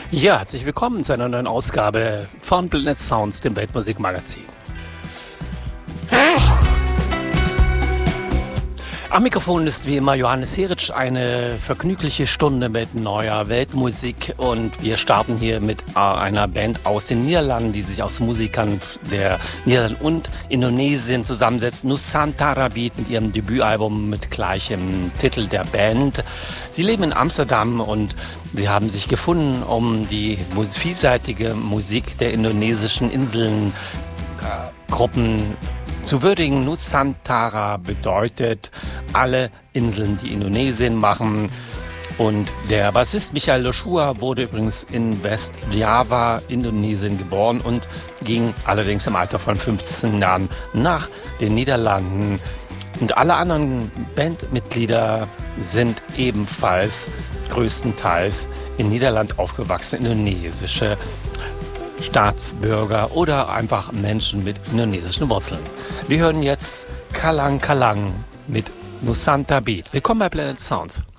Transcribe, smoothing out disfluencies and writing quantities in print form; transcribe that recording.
Ja, herzlich willkommen zu einer neuen Ausgabe von Planet Sounds, dem Weltmusikmagazin. Am Mikrofon ist wie immer Johannes Heritsch, eine vergnügliche Stunde mit neuer Weltmusik, und wir starten hier mit einer Band aus den Niederlanden, die sich aus Musikern der Niederlande und Indonesien zusammensetzt. Nusantara Beat mit ihrem Debütalbum mit gleichem Titel der Band. Sie leben in Amsterdam und sie haben sich gefunden, um die vielseitige Musik der indonesischen Inselgruppen zu würdigen. Nusantara bedeutet alle Inseln, die Indonesien machen. Und der Bassist Michael Joshua wurde übrigens in West-Java, Indonesien, geboren und ging allerdings im Alter von 15 Jahren nach den Niederlanden. Und alle anderen Bandmitglieder sind ebenfalls größtenteils in Niederland aufgewachsene indonesische Staatsbürger oder einfach Menschen mit indonesischen Wurzeln. Wir hören jetzt Kalang Kalang mit Nusantara Beat. Willkommen bei Planet Sounds.